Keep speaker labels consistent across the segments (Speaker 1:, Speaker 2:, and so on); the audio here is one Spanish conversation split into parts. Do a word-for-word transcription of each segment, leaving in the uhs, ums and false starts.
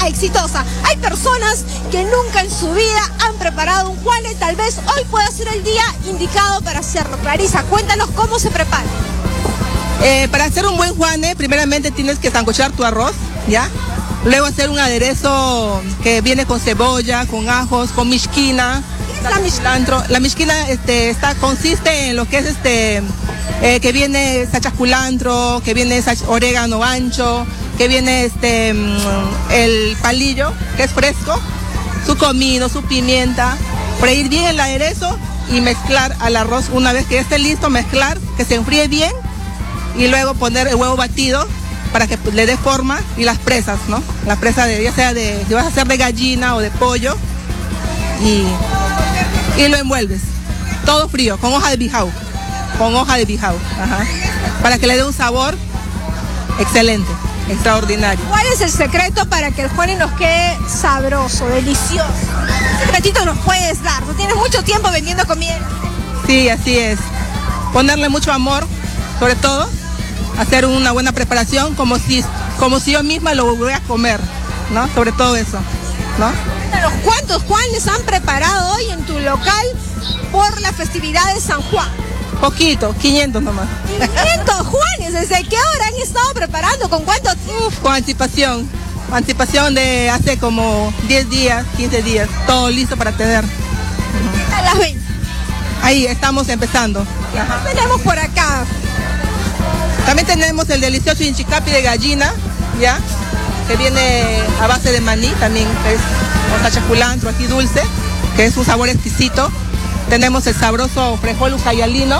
Speaker 1: a Exitosa. Hay personas que nunca en su vida han preparado un Juane, tal vez hoy pueda ser el día indicado para hacerlo. Clarisa, cuéntanos cómo se prepara.
Speaker 2: Eh, para hacer un buen Juane, primeramente tienes que sancochar tu arroz, ¿ya? Luego hacer un aderezo que viene con cebolla, con ajos, con mishkina.
Speaker 1: ¿Qué es la mishkina?
Speaker 2: La mishkina este, está, consiste en lo que es este, eh, que viene sachas culantro, que viene sach, orégano ancho, que viene este, el palillo, que es fresco, su comino, su pimienta, freír bien el aderezo y mezclar al arroz. Una vez que esté listo, mezclar, que se enfríe bien y luego poner el huevo batido para que le dé forma y las presas, ¿no? La presa de, ya sea de, si vas a hacer de gallina o de pollo y, y lo envuelves. Todo frío, con hoja de bijau, con hoja de bijau, ajá, para que le dé un sabor excelente, extraordinario.
Speaker 1: ¿Cuál es el secreto para que el Juane nos quede sabroso, delicioso? ¿Qué secretito nos puedes dar? ¿Tú tienes mucho tiempo vendiendo comida?
Speaker 2: Sí, así es. Ponerle mucho amor, sobre todo, hacer una buena preparación como si, como si yo misma lo voy a comer, ¿no? Sobre todo eso, ¿no?
Speaker 1: ¿Cuántos Juanes han preparado hoy en tu local por la festividad de San Juan?
Speaker 2: Poquito, quinientos nomás.
Speaker 1: quinientos Juanes, ¿desde qué hora han estado preparando? ¿Con cuánto tiempo?
Speaker 2: Uf, con anticipación, anticipación de hace como diez días, quince días, todo listo para tener.
Speaker 1: A las veinte.
Speaker 2: Ahí estamos empezando.
Speaker 1: Ajá. Tenemos por acá.
Speaker 2: También tenemos el delicioso inchicapi de gallina, ¿ya? Que viene a base de maní, también es con sacha culantro, aquí dulce, que es un sabor exquisito. Tenemos el sabroso frijol ucayalino,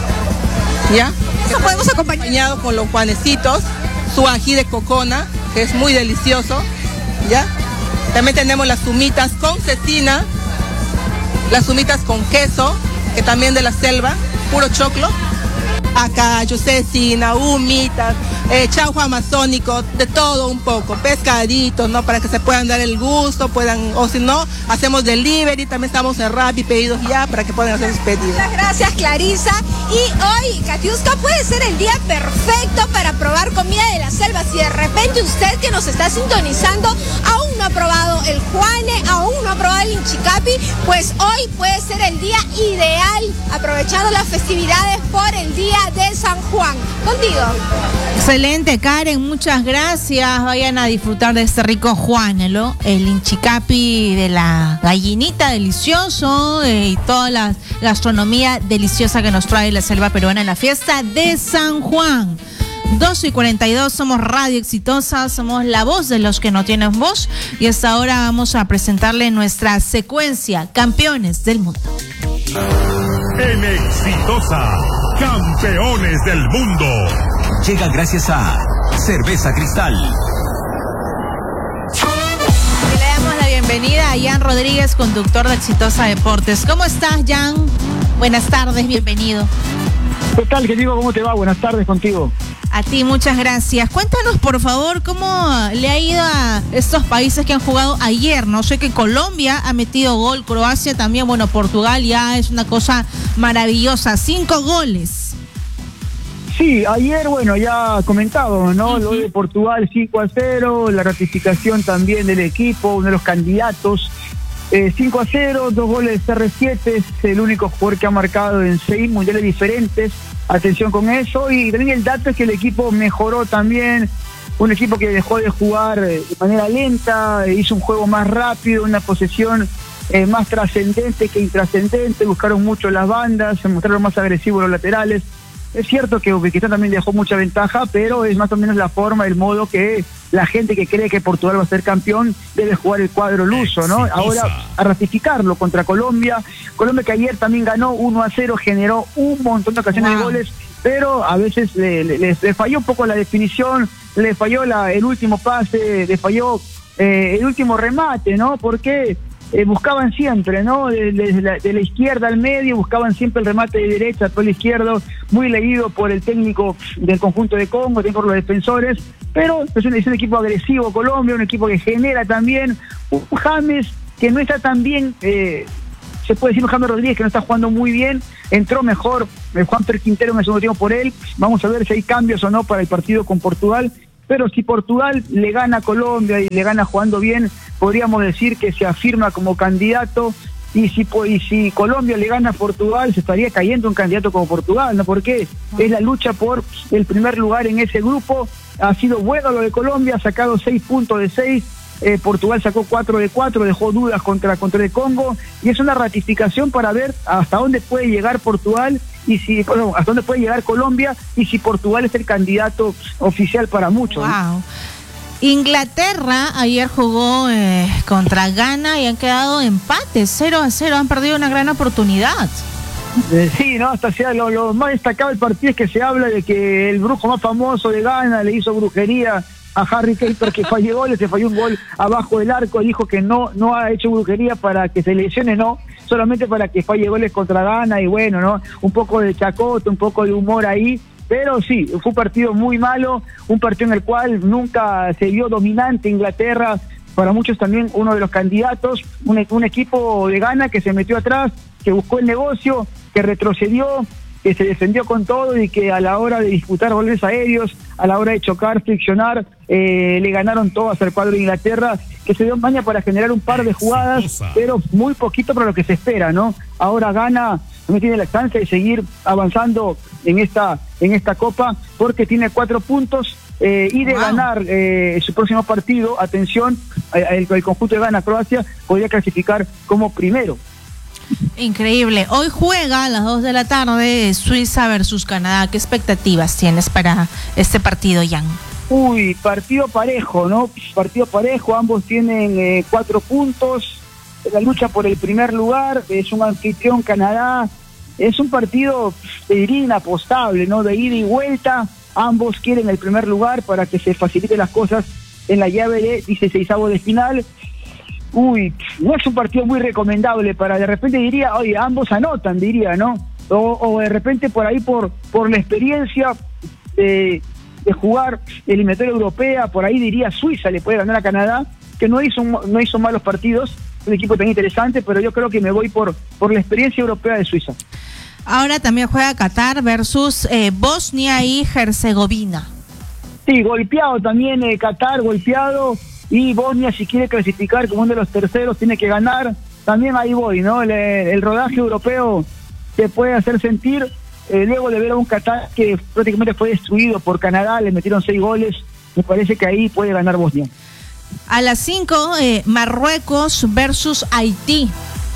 Speaker 2: ¿ya?
Speaker 1: Eso podemos acompañar.
Speaker 2: Acompañado con los juanecitos, su ají de cocona, que es muy delicioso, ¿ya? También tenemos las humitas con cecina, las humitas con queso, que también de la selva, puro choclo. Acayo, cecina, humitas, eh, chaujo amazónico, de todo un poco, pescaditos, ¿no? Para que se puedan dar el gusto, puedan, o si no, hacemos delivery, también estamos en Rappi, pedidos ya, para que puedan hacer sus pedidos.
Speaker 1: Muchas gracias, Clarisa. Y hoy, Katiuska, puede ser el día perfecto para probar comida de la selva. Si de repente usted que nos está sintonizando aún no ha probado el Juane, aún no ha probado el inchicapi, pues hoy puede ser el día ideal, aprovechando las festividades por el día de San Juan. Contigo.
Speaker 3: Excelente, Karen, muchas gracias. Vayan a disfrutar de este rico Juane, ¿no? El inchicapi de la gallinita delicioso eh, y toda la gastronomía deliciosa que nos trae la selva peruana en la fiesta de San Juan. doce y cuarenta y dos, somos Radio Exitosa, somos la voz de los que no tienen voz y hasta ahora vamos a presentarle nuestra secuencia Campeones del Mundo.
Speaker 4: En Exitosa, Campeones del Mundo.
Speaker 5: Llega gracias a Cerveza Cristal.
Speaker 3: Y le damos la bienvenida a Jan Rodríguez, conductor de Exitosa Deportes. ¿Cómo estás, Jan? Buenas tardes, bienvenido.
Speaker 6: ¿Qué tal, querido? ¿Cómo te va? Buenas tardes contigo.
Speaker 3: A ti, muchas gracias. Cuéntanos, por favor, cómo le ha ido a estos países que han jugado ayer. No sé que Colombia ha metido gol, Croacia también, bueno, Portugal ya es una cosa maravillosa. Cinco goles.
Speaker 6: Sí, ayer, bueno, ya comentado, ¿no?
Speaker 3: Uh-huh.
Speaker 6: Lo de Portugal cinco a cero, la ratificación también del equipo, uno de los candidatos. Eh, cinco a cero, dos goles de C R siete, es el único jugador que ha marcado en seis mundiales diferentes. Atención con eso. Y también el dato es que el equipo mejoró también. Un equipo que dejó de jugar de manera lenta, hizo un juego más rápido, una posesión eh, más trascendente que intrascendente. Buscaron mucho las bandas, se mostraron más agresivos los laterales. Es cierto que Uzbekistán también dejó mucha ventaja, pero es más o menos la forma, el modo que la gente que cree que Portugal va a ser campeón debe jugar el cuadro luso, ¿no? Ahora a ratificarlo contra Colombia. Colombia que ayer también ganó uno a cero, generó un montón de ocasiones wow. de goles, pero a veces le, le, le falló un poco la definición, le falló la, el último pase, le falló eh, el último remate, ¿no? Porque Eh, buscaban siempre, ¿no? De, de, la, de la izquierda al medio, buscaban siempre el remate de derecha por el izquierdo, muy leído por el técnico del conjunto de Congo, también por los defensores, pero es un, es un equipo agresivo Colombia, un equipo que genera también, un James que no está tan bien, eh, se puede decir un James Rodríguez que no está jugando muy bien, entró mejor el Juan Per Quintero en el segundo tiempo por él, vamos a ver si hay cambios o no para el partido con Portugal, pero si Portugal le gana a Colombia y le gana jugando bien, podríamos decir que se afirma como candidato. Y si, y si Colombia le gana a Portugal, se estaría cayendo un candidato como Portugal, ¿no? Porque es la lucha por el primer lugar en ese grupo. Ha sido bueno lo de Colombia, ha sacado seis puntos de seis, eh, Portugal sacó cuatro de cuatro, dejó dudas contra, contra el Congo, y es una ratificación para ver hasta dónde puede llegar Portugal, y si, bueno, hasta dónde puede llegar Colombia, y si Portugal es el candidato oficial para muchos.
Speaker 3: Wow.
Speaker 6: ¿No?
Speaker 3: Inglaterra ayer jugó eh, contra Ghana y han quedado empates, cero a cero, han perdido una gran oportunidad.
Speaker 6: Eh, sí, no, hasta sea lo, lo más destacado del partido es que se habla de que el brujo más famoso de Ghana le hizo brujería a Harry Kane porque falló goles, se falló un gol abajo del arco, dijo que no, no ha hecho brujería para que se lesione, no, solamente para que falle goles contra Ghana, y bueno, no, un poco de chacota, un poco de humor ahí. Pero sí, fue un partido muy malo, un partido en el cual nunca se vio dominante Inglaterra, para muchos también uno de los candidatos, un, un equipo de Ghana que se metió atrás, que buscó el negocio, que retrocedió, que se defendió con todo y que a la hora de disputar goles aéreos, a la hora de chocar, friccionar, eh, le ganaron todas al cuadro de Inglaterra, que se dio maña para generar un par de jugadas, pero muy poquito para lo que se espera, ¿no? Ahora Ghana no tiene la chance de seguir avanzando en esta en esta copa porque tiene cuatro puntos eh, y de wow. ganar eh, su próximo partido, atención, el, el conjunto de Ghana, Croacia, podría clasificar como primero.
Speaker 3: Increíble. Hoy juega a las dos de la tarde Suiza versus Canadá. ¿Qué expectativas tienes para este partido, Jan?
Speaker 6: Uy, partido parejo, ¿no? Partido parejo, ambos tienen eh, cuatro puntos. La lucha por el primer lugar, es un anfitrión Canadá. Es un partido, te diría, inapostable, ¿no? De ida y vuelta. Ambos quieren el primer lugar para que se faciliten las cosas en la llave de dieciseisavos de final. Uy, no es un partido muy recomendable para, de repente diría, oye, ambos anotan, diría, ¿no? O, o de repente por ahí, por por la experiencia de, de jugar eliminatoria europea, por ahí diría Suiza le puede ganar a Canadá, que no hizo, no hizo malos partidos, un equipo tan interesante, pero yo creo que me voy por, por la experiencia europea de Suiza.
Speaker 3: Ahora también juega Qatar versus eh, Bosnia y Herzegovina.
Speaker 6: Sí, golpeado también eh, Qatar, golpeado, y Bosnia, si quiere clasificar como uno de los terceros, tiene que ganar. También ahí voy, ¿no? El, el rodaje europeo se puede hacer sentir, eh, luego de ver a un Qatar que prácticamente fue destruido por Canadá, le metieron seis goles, me parece que ahí puede ganar Bosnia.
Speaker 3: A las cinco, eh, Marruecos versus Haití.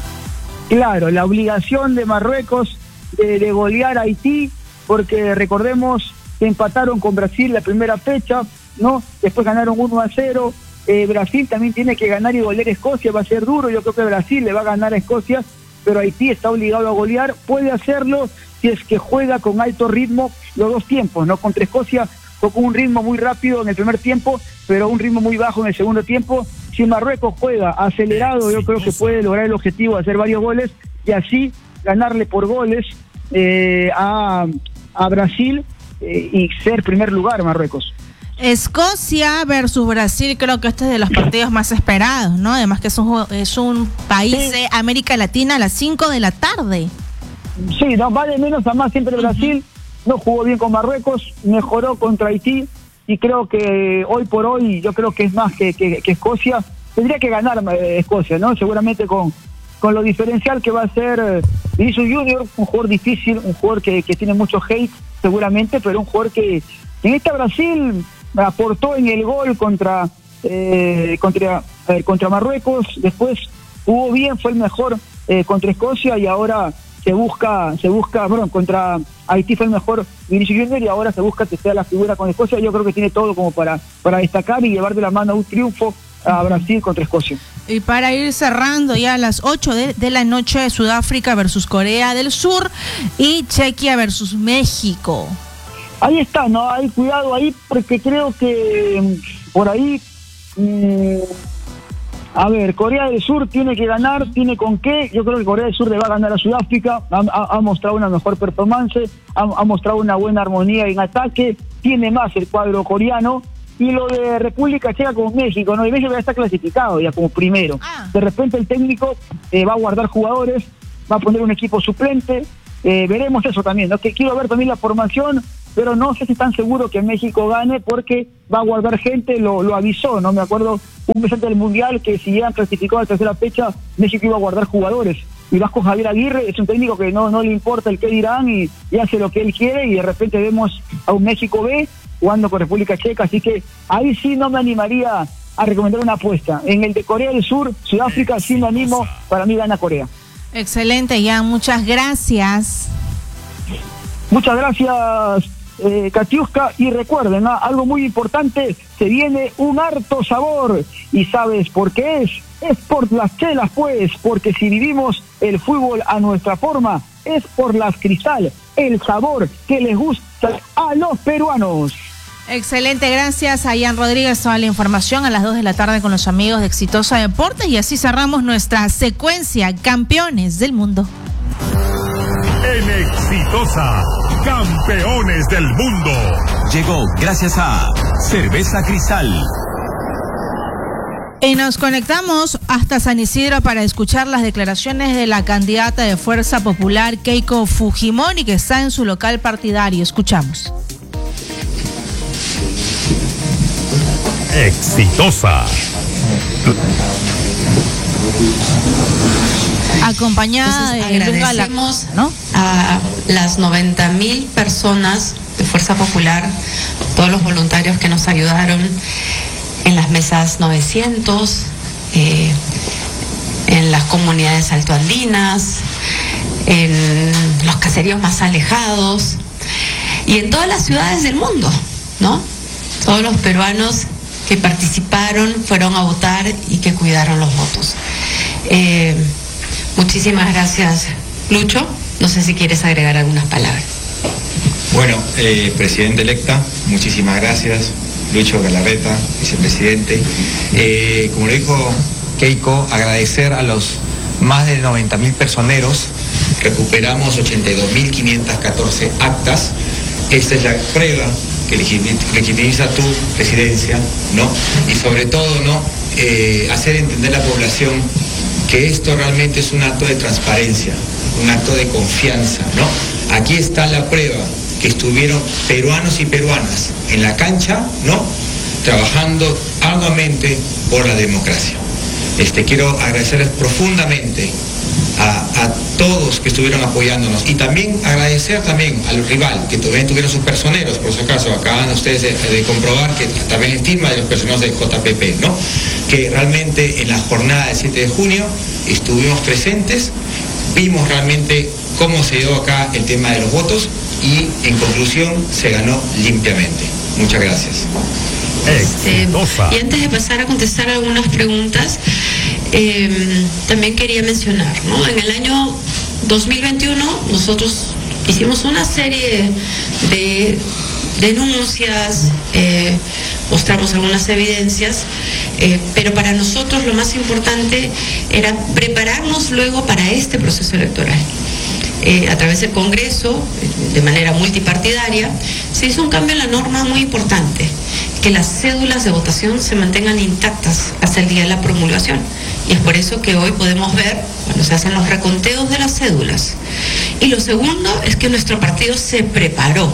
Speaker 6: Claro, la obligación de Marruecos de, de golear a Haití, porque recordemos que empataron con Brasil la primera fecha, ¿no? Después ganaron uno a cero. Eh, Brasil también tiene que ganar y golear a Escocia, va a ser duro. Yo creo que Brasil le va a ganar a Escocia, pero Haití está obligado a golear. Puede hacerlo si es que juega con alto ritmo los dos tiempos, ¿no? Contra Escocia fue con un ritmo muy rápido en el primer tiempo, pero un ritmo muy bajo en el segundo tiempo. Si Marruecos juega acelerado, yo creo que puede lograr el objetivo de hacer varios goles y así ganarle por goles eh, a, a Brasil eh, y ser primer lugar Marruecos.
Speaker 3: Escocia versus Brasil, creo que este es de los partidos más esperados, ¿no? Además que es un, es un país sí. de América Latina a las cinco de la tarde.
Speaker 6: Sí, no, va de menos a más siempre Brasil, no jugó bien con Marruecos, mejoró contra Haití, y creo que hoy por hoy, yo creo que es más que, que, que Escocia, tendría que ganar eh, Escocia, ¿no? Seguramente con, con lo diferencial que va a ser eh, Vinicius Junior, un jugador difícil, un jugador que, que tiene mucho hate, seguramente, pero un jugador que en esta Brasil aportó en el gol contra eh, contra eh, contra Marruecos, después jugó bien, fue el mejor eh, contra Escocia, y ahora se busca, se busca, bueno, contra Haití fue el mejor Vinicius Junior, y ahora se busca que sea la figura con Escocia. Yo creo que tiene todo como para, para destacar y llevar de la mano un triunfo a Brasil contra Escocia.
Speaker 3: Y para ir cerrando, ya a las ocho de, de la noche, Sudáfrica versus Corea del Sur y Chequia versus México.
Speaker 6: Ahí está, ¿no? Hay cuidado ahí, porque creo que por ahí, mmm, a ver, Corea del Sur tiene que ganar, tiene con qué. Yo creo que Corea del Sur le va a ganar a Sudáfrica, ha, ha, ha mostrado una mejor performance, ha, ha mostrado una buena armonía en ataque, tiene más el cuadro coreano. Y lo de República Checa con México, ¿no? Y México ya está clasificado ya como primero. Ah. De repente el técnico eh, va a guardar jugadores, va a poner un equipo suplente. Eh, veremos eso también, ¿no? Que quiero ver también la formación pero no sé si están seguros que México gane porque va a guardar gente, lo, lo avisó, ¿no? Me acuerdo un mes antes del Mundial que si llegan clasificados a la tercera fecha, México iba a guardar jugadores. Y Vasco Javier Aguirre es un técnico que no, no le importa el qué dirán y, y hace lo que él quiere, y de repente vemos a un México B jugando con República Checa, así que ahí sí no me animaría a recomendar una apuesta. En el de Corea del Sur, Sudáfrica, sí me animo, para mí gana Corea.
Speaker 3: Excelente, Ian, muchas gracias.
Speaker 6: Muchas gracias, eh, Katiuska, y recuerden, ¿no? Algo muy importante, se viene un harto sabor, y ¿sabes por qué es? Es por las chelas, pues, porque si vivimos el fútbol a nuestra forma, es por las Cristal, el sabor que les gusta a los peruanos.
Speaker 3: Excelente, gracias a Ian Rodríguez. Toda la información a las dos de la tarde con los amigos de Exitosa Deportes, y así cerramos nuestra secuencia Campeones del Mundo.
Speaker 4: En Exitosa, Campeones del Mundo.
Speaker 5: Llegó gracias a Cerveza Cristal.
Speaker 3: Y nos conectamos hasta San Isidro para escuchar las declaraciones de la candidata de Fuerza Popular, Keiko Fujimori, que está en su local partidario. Escuchamos.
Speaker 4: Exitosa.
Speaker 3: Acompañada
Speaker 7: Entonces,
Speaker 3: de Luis
Speaker 7: agradecemos
Speaker 3: Gala, ¿no?
Speaker 7: a las noventa mil personas de Fuerza Popular, todos los voluntarios que nos ayudaron en las mesas novecientos, eh, en las comunidades altoandinas, en los caseríos más alejados y en todas las ciudades del mundo, ¿no? Todos los peruanos que participaron, fueron a votar y que cuidaron los votos. Eh, muchísimas gracias, Lucho. No sé si quieres agregar algunas palabras.
Speaker 8: Bueno, eh, presidente electa, muchísimas gracias. Lucho Galarreta, vicepresidente. Eh, como le dijo Keiko, agradecer a los más de noventa mil personeros. Recuperamos ochenta y dos mil quinientas catorce actas. Esta es la prueba que legitimiza tu presidencia, ¿no? Y sobre todo, ¿no? Eh, hacer entender a la población que esto realmente es un acto de transparencia, un acto de confianza, ¿no? Aquí está la prueba que estuvieron peruanos y peruanas en la cancha, ¿no? Trabajando arduamente por la democracia. Este, quiero agradecerles profundamente a, a todos que estuvieron apoyándonos, y también agradecer también al rival, que también tuvieron sus personeros, por si acaso, acaban ustedes de, de comprobar que también es firma de los personeros de J P P, ¿no? Que realmente en la jornada del siete de junio estuvimos presentes, vimos realmente cómo se dio acá el tema de los votos, y en conclusión se ganó limpiamente. Muchas gracias.
Speaker 7: Este, y antes de pasar a contestar algunas preguntas, eh, también quería mencionar, ¿no? En el año dos mil veintiuno nosotros hicimos una serie de denuncias, eh, mostramos algunas evidencias, eh, pero para nosotros lo más importante era prepararnos luego para este proceso electoral. Eh, a través del Congreso, de manera multipartidaria, se hizo un cambio en la norma muy importante, que las cédulas de votación se mantengan intactas hasta el día de la promulgación. Y es por eso que hoy podemos ver cuando se hacen los reconteos de las cédulas. Y lo segundo es que nuestro partido se preparó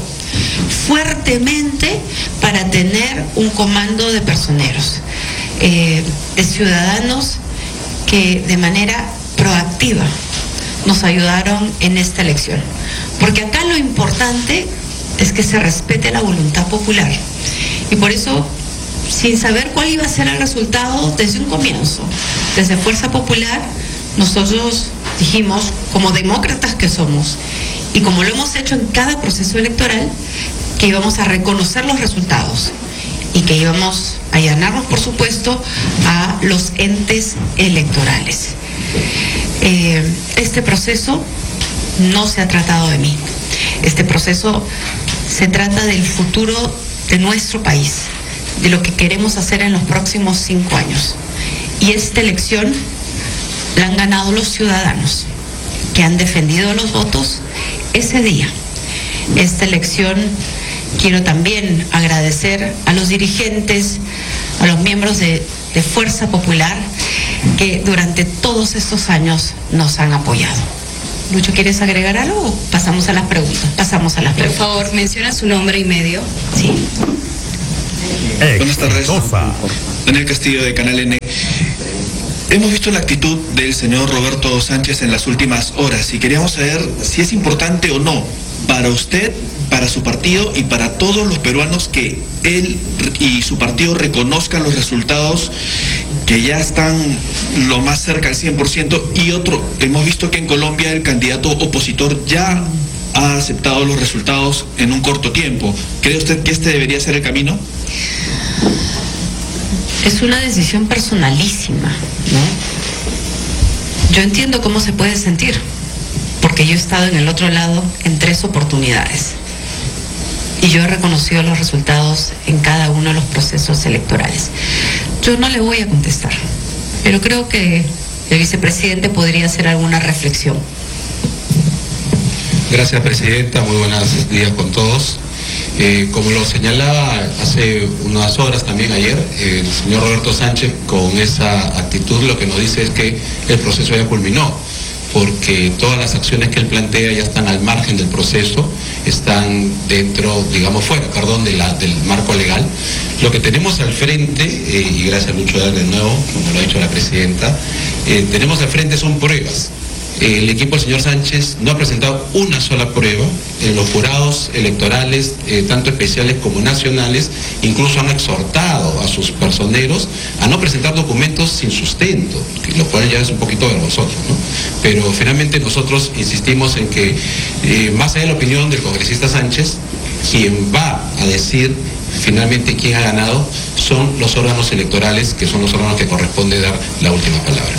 Speaker 7: fuertemente para tener un comando de personeros, eh, de ciudadanos que de manera proactiva nos ayudaron en esta elección. Porque acá lo importante es que se respete la voluntad popular. Y por eso, sin saber cuál iba a ser el resultado desde un comienzo, desde Fuerza Popular, nosotros dijimos, como demócratas que somos, y como lo hemos hecho en cada proceso electoral, que íbamos a reconocer los resultados y que íbamos a allanarnos, por supuesto, a los entes electorales. Eh, este proceso no se ha tratado de mí. Este proceso se trata del futuro de nuestro país, de lo que queremos hacer en los próximos cinco años. Y esta elección la han ganado los ciudadanos que han defendido los votos ese día. Esta elección quiero también agradecer a los dirigentes, a los miembros de, de Fuerza Popular, que durante todos estos años nos han apoyado. Lucho, ¿quieres agregar algo o pasamos a las preguntas? Pasamos a las
Speaker 9: Por
Speaker 7: preguntas.
Speaker 9: favor, menciona su nombre y medio.
Speaker 7: Sí.
Speaker 10: Buenas tardes. Daniel Castillo de Canal N. Hemos visto la actitud del señor Roberto Sánchez en las últimas horas y queríamos saber si es importante o no para usted, para su partido y para todos los peruanos que él y su partido reconozcan los resultados que ya están lo más cerca al cien por ciento. Y otro, hemos visto que en Colombia el candidato opositor ya ha aceptado los resultados en un corto tiempo. ¿Cree usted que este debería ser el camino?
Speaker 7: Es una decisión personalísima, ¿no? Yo entiendo cómo se puede sentir, porque yo he estado en el otro lado en tres oportunidades. Y yo he reconocido los resultados en cada uno de los procesos electorales. Yo no le voy a contestar, pero creo que el vicepresidente podría hacer alguna reflexión.
Speaker 11: Gracias, presidenta. Muy buenos días con todos. Eh, como lo señalaba hace unas horas también ayer, eh, el señor Roberto Sánchez con esa actitud lo que nos dice es que el proceso ya culminó, porque todas las acciones que él plantea ya están al margen del proceso, están dentro, digamos fuera, perdón, de la, del marco legal. Lo que tenemos al frente, eh, y gracias Lucho de nuevo, como lo ha dicho la presidenta, eh, tenemos al frente son pruebas. El equipo del señor Sánchez no ha presentado una sola prueba. Eh, los jurados electorales, eh, tanto especiales como nacionales, incluso han exhortado a sus personeros a no presentar documentos sin sustento, lo cual ya es un poquito vergonzoso, ¿no? Pero finalmente nosotros insistimos en que, eh, más allá de la opinión del congresista Sánchez, quien va a decir finalmente quién ha ganado son los órganos electorales, que son los órganos que corresponde dar la última palabra.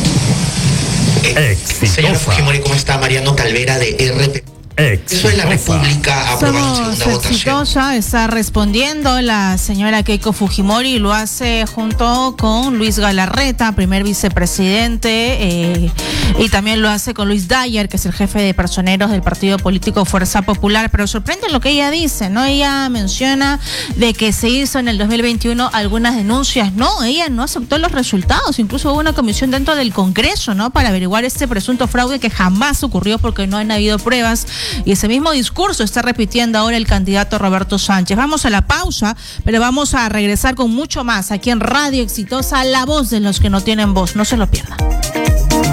Speaker 12: Señora Fujimori, ¿cómo está? Mariano Calvera de R P. Eso es la República aprobando segunda votación.
Speaker 3: Exitosa, está respondiendo la señora Keiko Fujimori y lo hace junto con Luis Galarreta, primer vicepresidente, eh, y también lo hace con Luis Dyer, que es el jefe de personeros del partido político Fuerza Popular. Pero sorprende lo que ella dice, ¿no? Ella menciona de que se hizo en el dos mil veintiuno algunas denuncias. No, ella no aceptó los resultados. Incluso hubo una comisión dentro del Congreso, ¿no?, para averiguar este presunto fraude que jamás ocurrió porque no han habido pruebas. Y ese mismo discurso está repitiendo ahora el candidato Roberto Sánchez. Vamos a la pausa, pero vamos a regresar con mucho más aquí en Radio Exitosa, la voz de los que no tienen voz. No se lo pierdan.